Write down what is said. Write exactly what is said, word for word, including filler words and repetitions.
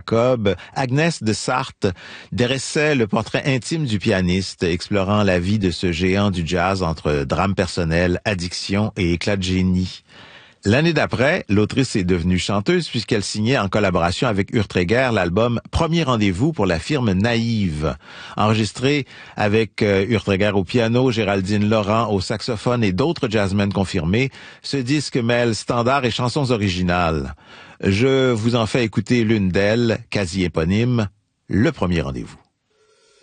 Jacob, Agnès de Sarthe dressait le portrait intime du pianiste, explorant la vie de ce géant du jazz entre drame personnel, addiction et éclat de génie. L'année d'après, l'autrice est devenue chanteuse puisqu'elle signait en collaboration avec Urtreger l'album Premier rendez-vous pour la firme Naïve. Enregistré avec euh, Urtreger au piano, Géraldine Laurent au saxophone et d'autres jazzmen confirmés, ce disque mêle standards et chansons originales. Je vous en fais écouter l'une d'elles, quasi éponyme, Le Premier rendez-vous.